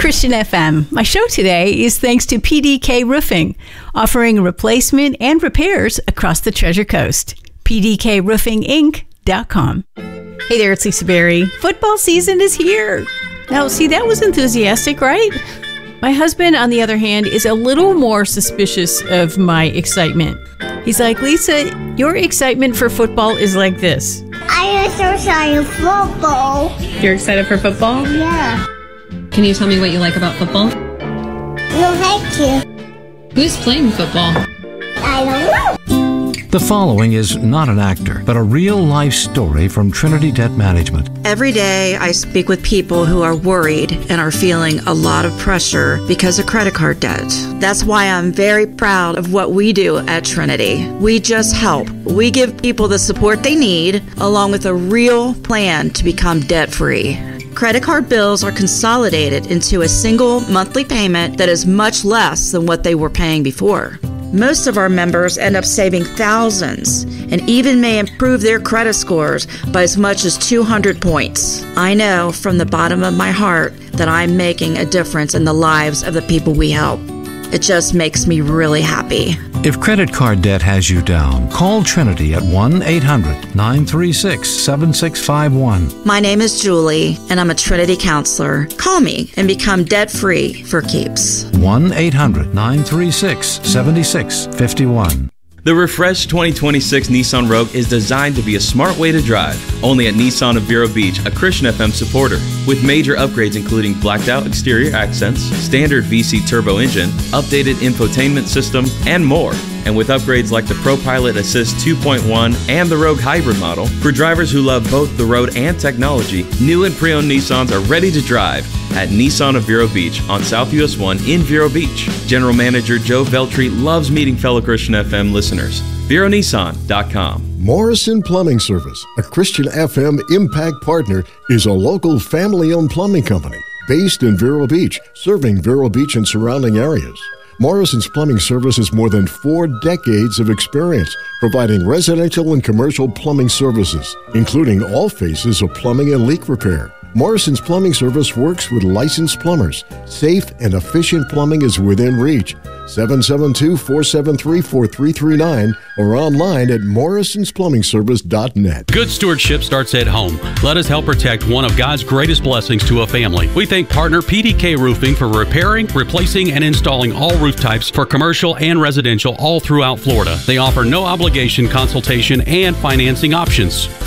Christian FM. My show today is thanks to PDK Roofing, offering replacement and repairs across the Treasure Coast. PDKRoofingInc.com. Hey there, it's Lisa Berry. Football season is here. Now, see, that was enthusiastic, right? My husband, on the other hand, is a little more suspicious of my excitement. He's like, Lisa, your excitement for football is like this. I am so excited for football. You're excited for football? Yeah. Can you tell me what you like about football? No, thank you. Who's playing football? I don't know. The following is not an actor, but a real-life story from Trinity Debt Management. Every day I speak with people who are worried and are feeling a lot of pressure because of credit card debt. That's why I'm very proud of what we do at Trinity. We just help. We give people the support they need, along with a real plan to become debt-free. Credit card bills are consolidated into a single monthly payment that is much less than what they were paying before. Most of our members end up saving thousands and even may improve their credit scores by as much as 200 points. I know from the bottom of my heart that I'm making a difference in the lives of the people we help. It just makes me really happy. If credit card debt has you down, call Trinity at 1-800-936-7651. My name is Julie, and I'm a Trinity counselor. Call me and become debt-free for keeps. 1-800-936-7651. The refreshed 2026 Nissan Rogue is designed to be a smart way to drive. Only at Nissan of Vero Beach, a Christian FM supporter. With major upgrades including blacked out exterior accents, standard VC turbo engine, updated infotainment system, and more. And with upgrades like the ProPilot Assist 2.1 and the Rogue Hybrid model, for drivers who love both the road and technology, new and pre-owned Nissans are ready to drive at Nissan of Vero Beach on South US 1 in Vero Beach. General Manager Joe Veltri loves meeting fellow Christian FM listeners. VeroNissan.com. Morrison Plumbing Service, a Christian FM Impact partner, is a local family-owned plumbing company based in Vero Beach, serving Vero Beach and surrounding areas. Morrison's Plumbing Service has more than 4 decades of experience providing residential and commercial plumbing services, including all phases of plumbing and leak repair. Morrison's Plumbing Service works with licensed plumbers. Safe and efficient plumbing is within reach. 772-473-4339 or online at morrisonsplumbingservice.net. Good stewardship starts at home. Let us help protect one of God's greatest blessings to a family. We thank partner PDK Roofing for repairing, replacing, and installing all roof types for commercial and residential all throughout Florida. They offer no obligation consultation and financing options.